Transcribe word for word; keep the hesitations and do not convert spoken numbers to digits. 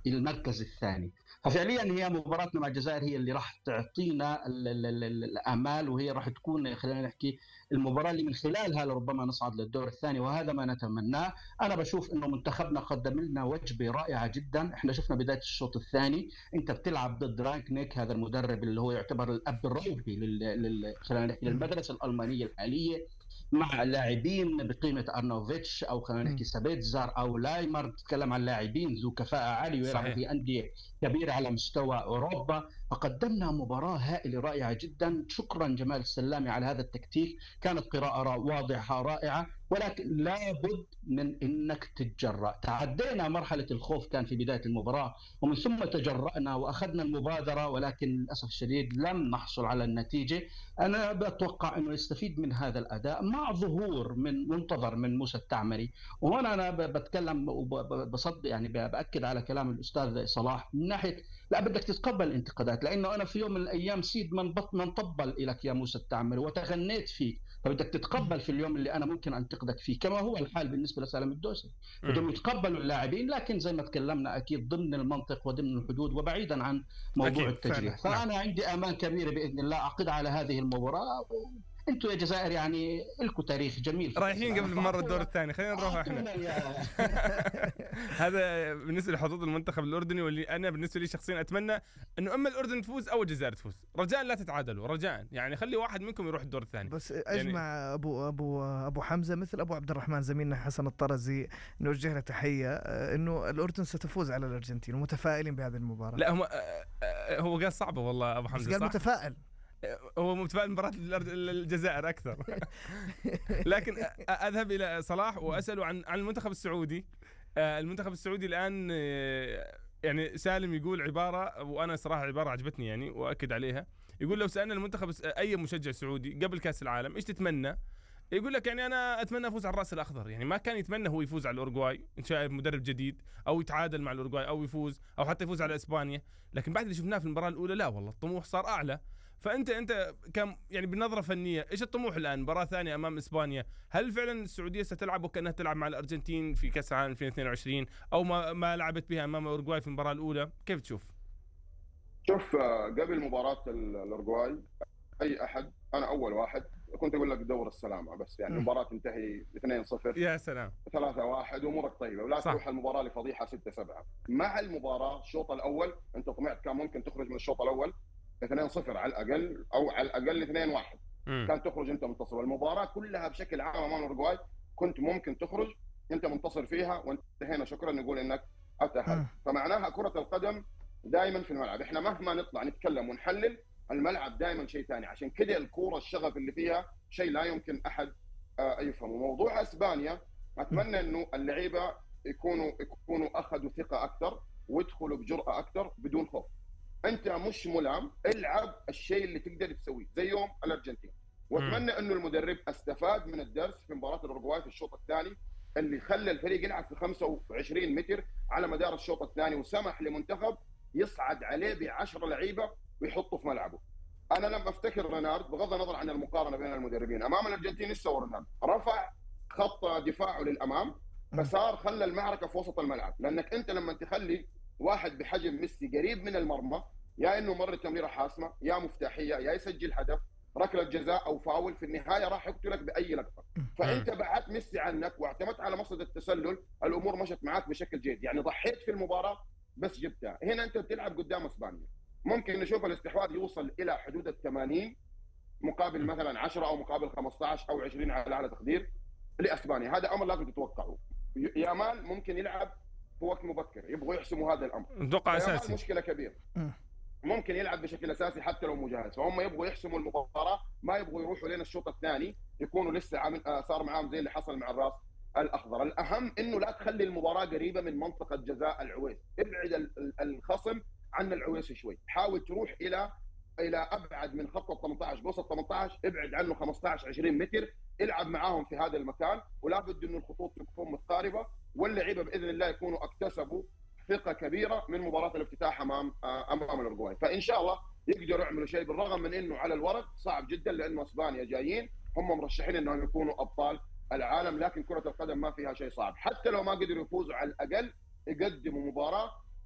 المركز الثاني. ففعليا هي مباراتنا مع الجزائر هي اللي راح تعطينا الامال، وهي راح تكون خلينا نحكي المباراه اللي من خلالها لربما نصعد للدور الثاني، وهذا ما نتمناه. انا بشوف انه منتخبنا قدم لنا وجبه رائعه جدا. احنا شفنا بدايه الشوط الثاني انت بتلعب ضد رانكنيك، هذا المدرب اللي هو يعتبر الاب الروحي لل خلينا نحكي للمدرسه الالمانيه الحاليه، مع لاعبين بقيمه ارنوفيتش او خلينا نحكي سابيتزار او لايمر. تتكلم عن لاعبين ذو كفاءه عاليه ويلعبوا في انديه كبيره على مستوى اوروبا. فقدمنا مباراه هائله رائعه جدا. شكرا جمال السلامي على هذا التكتيك، كانت قراءه واضحه رائعه، ولكن لابد من انك تتجرأ. تعدينا مرحله الخوف كان في بدايه المباراه، ومن ثم تجرأنا واخذنا المبادره، ولكن للاسف الشديد لم نحصل على النتيجه. انا بتوقع انه يستفيد من هذا الاداء مع ظهور من منتظر من موسى التعمري. وهنا انا بتكلم وبصدق يعني باكد على كلام الاستاذ صلاح من ناحيه لا بدك تتقبل الانتقادات، لانه انا في يوم من الايام سيد من بطن طبل لك يا موسى التعمري وتغنيت فيك، فبدك تتقبل في اليوم اللي انا ممكن انتقدك فيه، كما هو الحال بالنسبه لسالم الدوسري. بدهم يتقبلوا اللاعبين، لكن زي ما تكلمنا اكيد ضمن المنطق وضمن الحدود وبعيدا عن موضوع التجريح. فانا نعم. عندي امان كبيره باذن الله اعقد على هذه المباراه. انتم يا جزائر يعني لكم تاريخ جميل رايحين قبل مره الدور الثاني، خلينا نروح احنا. هذا بالنسبه لحظوظ المنتخب الاردني، واللي انا بالنسبه لي شخصيا اتمنى انه اما الاردن تفوز او الجزائر تفوز، رجاء لا تتعادلوا، رجاء يعني خلي واحد منكم يروح الدور الثاني. بس اجمع يعني ابو ابو ابو حمزه مثل ابو عبد الرحمن زميلنا حسن الطرزي، نوجه له تحيه، انه الاردن ستفوز على الارجنتين ومتفائلين بهذه المباراه. لا هم هو قال صعبه والله ابو حمزه، قال متفائل، هو متفائل مباراة الجزائر أكثر. لكن أذهب إلى صلاح وأسأله عن عن المنتخب السعودي. المنتخب السعودي الآن يعني سالم يقول عبارة، وأنا صراحة عبارة عجبتني يعني وأكد عليها. يقول لو سألنا المنتخب أي مشجع سعودي قبل كأس العالم إيش تتمنى، يقول لك يعني أنا أتمنى أفوز على الرأس الأخضر. يعني ما كان يتمنى هو يفوز على الأورجواي إن شاء مدرب جديد، أو يتعادل مع الأورجواي، أو يفوز، أو حتى يفوز على إسبانيا. لكن بعد اللي شفناه في المباراة الأولى لا والله الطموح صار أعلى. فأنت أنت كم يعني بنظرة فنية إيش الطموح الآن؟ مباراة ثانية أمام إسبانيا، هل فعلا السعودية ستلعب وكأنها تلعب مع الأرجنتين في كأس العالم ألفين واثنين وعشرين، أو ما ما لعبت بها أمام الأورجواي في المباراة الأولى؟ كيف تشوف؟ شوف قبل مباراة الأورجواي أي أحد، أنا أول واحد كنت أقول لك دور السلامة، بس يعني المباراة تنتهي اثنين صفر يا سلام ثلاثة واحد وأمورك طيبة، ولا صح. تروح المباراة لفضيحة ستة سبعة. مع المباراة الشوط الأول أنت طمعت كان ممكن تخرج من الشوط الأول اثنين صفر على الأقل، أو على الأقل اثنين واحد، كان تخرج أنت منتصر. المباراة كلها بشكل عام أمام الأورجواي كنت ممكن تخرج أنت منتصر فيها، وانتهينا شكرا نقول إنك أتأهل. فمعناها كرة القدم دائما في الملعب، إحنا مهما نطلع نتكلم ونحلل الملعب دائما شيء ثاني. عشان كده الكوره الشغف اللي فيها شيء لا يمكن احد يفهمه. موضوع اسبانيا اتمنى انه اللعيبه يكونوا يكونوا اخذوا ثقه اكثر ويدخلوا بجرأه اكثر بدون خوف. انت مش ملام، العب الشيء اللي تقدر تسويه زي يوم الارجنتين. واتمنى انه المدرب استفاد من الدرس في مباراه الاورجواي في الشوط الثاني اللي خلى الفريق يلعب في خمسة وعشرين متر على مدار الشوط الثاني، وسمح لمنتخب يصعد عليه بعشرة لعيبه ويحطوا في ملعبه. انا لما افتكر رينارد بغض النظر عن المقارنه بين المدربين امام الارجنتين، ايش سوى رينارد؟ رفع خط دفاعه للامام، فصار خلى المعركه في وسط الملعب. لانك انت لما تخلي واحد بحجم ميسي قريب من المرمى، يا انه مر تمريره حاسمه، يا مفتاحيه، يا يسجل هدف، ركله جزاء او فاول، في النهايه راح يقتلك باي لقطه. فانت بعدت ميسي عنك واعتمدت على مصيدة التسلل، الامور مشت معك بشكل جيد. يعني ضحيت في المباراه بس جبتها. هنا انت بتلعب قدام اسبانيا، ممكن نشوف الاستحواذ يوصل الى حدود الثمانين مقابل مثلا عشرة او مقابل خمسة عشر او عشرين على اعلى تقدير لاسبانيا. هذا امر لازم تتوقعه. يامال ممكن يلعب في وقت مبكر، يبغوا يحسموا هذا الامر، اتوقع اساسي، مشكله كبيره. ممكن يلعب بشكل اساسي حتى لو مجهز، فهم يبغوا يحسموا المباراه، ما يبغوا يروحوا لين الشوط الثاني يكونوا لسه عامل صار معاهم زي اللي حصل مع الراس الاخضر. الاهم انه لا تخلي المباراه قريبه من منطقه جزاء العويس، ابعد الخصم عن العويس شوي، حاول تروح الى الى ابعد من خط ال ثمانية عشر، بوصل ثمانية عشر ابعد عنه خمسة عشر عشرين متر، العب معاهم في هذا المكان، ولا بد انه الخطوط تكون متقاربه، واللعيبه باذن الله يكونوا اكتسبوا ثقه كبيره من مباراه الافتتاح امام امام الاورجواي. فان شاء الله يقدروا يعملوا شيء، بالرغم من انه على الورق صعب جدا، لانه اسبانيا جايين هم مرشحين انهم يكونوا ابطال العالم، لكن كره القدم ما فيها شيء صعب. حتى لو ما قدروا يفوزوا على الاقل يقدموا مباراه